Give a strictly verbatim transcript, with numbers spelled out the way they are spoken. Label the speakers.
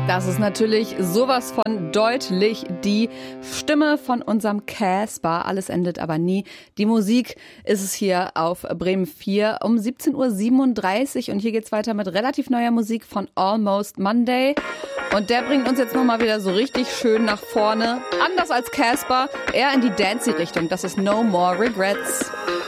Speaker 1: Das ist natürlich sowas von deutlich die Stimme von unserem Casper. Alles endet aber nie. Die Musik ist es hier auf Bremen vier um siebzehn Uhr siebenunddreißig. Und hier geht's weiter mit relativ neuer Musik von Almost Monday. Und der bringt uns jetzt nochmal wieder so richtig schön nach vorne. Anders als Casper, eher in die Dancey-Richtung. Das ist No More Regrets.